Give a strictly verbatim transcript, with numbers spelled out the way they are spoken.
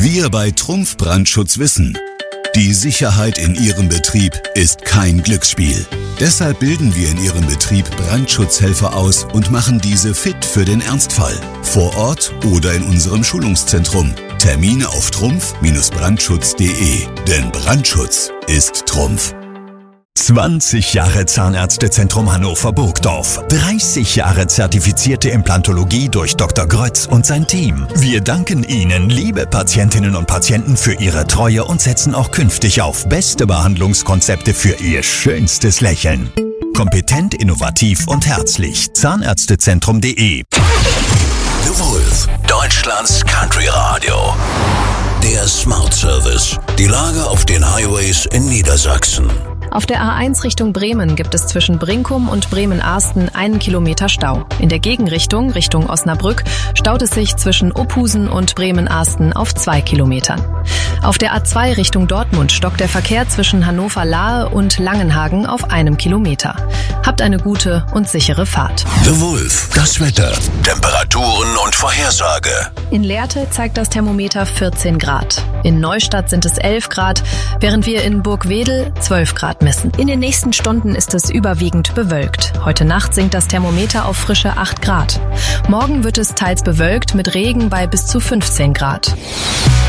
Wir bei Trumpf Brandschutz wissen, die Sicherheit in Ihrem Betrieb ist kein Glücksspiel. Deshalb bilden wir in Ihrem Betrieb Brandschutzhelfer aus und machen diese fit für den Ernstfall. Vor Ort oder in unserem Schulungszentrum. Termine auf trumpf Brandschutz punkt de. Denn Brandschutz ist Trumpf. zwanzig Jahre Zahnärztezentrum Hannover-Burgdorf. dreißig Jahre zertifizierte Implantologie durch Doktor Grötz und sein Team. Wir danken Ihnen, liebe Patientinnen und Patienten, für Ihre Treue und setzen auch künftig auf beste Behandlungskonzepte für Ihr schönstes Lächeln. Kompetent, innovativ und herzlich. Zahnärztezentrum punkt de. The Wolf, Deutschlands Country Radio. Der Smart Service. Die Lage auf den Highways in Niedersachsen. Auf der A eins Richtung Bremen gibt es zwischen Brinkum und Bremen-Arsten einen Kilometer Stau. In der Gegenrichtung, Richtung Osnabrück, staut es sich zwischen Opusen und Bremen-Arsten auf zwei Kilometern. Auf der A zwei Richtung Dortmund stockt der Verkehr zwischen Hannover-Lahe und Langenhagen auf einem Kilometer. Habt eine gute und sichere Fahrt. The Wolf, das Wetter, Temperaturen und Vorhersage. In Lehrte zeigt das Thermometer vierzehn Grad. In Neustadt sind es elf Grad, während wir in Burgwedel zwölf Grad messen. In den nächsten Stunden ist es überwiegend bewölkt. Heute Nacht sinkt das Thermometer auf frische acht Grad. Morgen wird es teils bewölkt mit Regen bei bis zu fünfzehn Grad.